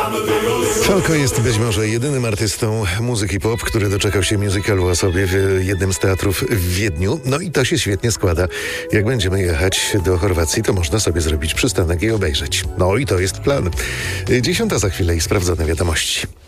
Falco jest być może jedynym artystą muzyki pop, który doczekał się musicalu o sobie w jednym z teatrów w Wiedniu. No i to się świetnie składa. Jak będziemy jechać do Chorwacji, to można sobie zrobić przystanek i obejrzeć. No i to jest plan. 10 za chwilę i sprawdzone wiadomości.